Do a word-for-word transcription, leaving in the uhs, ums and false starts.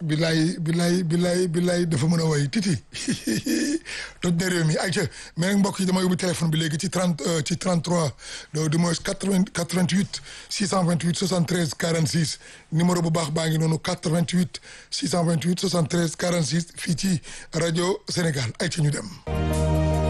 bilaay bilaay bilaay bilaay dafa mën a way titi toj na réew mi ayca mais nag mbokk yi dama yóbbu téléphone bi léegi ci trente ci trente-trois du moins quatre-vingt-huit six cent vingt-huit soixante-treize quarante-six numéro bu baax baa ngi noonu quatre-vingt-huit six cent vingt-huit soixante-treize quarante-six fii ci rajo Sénégal ayca ñu dem.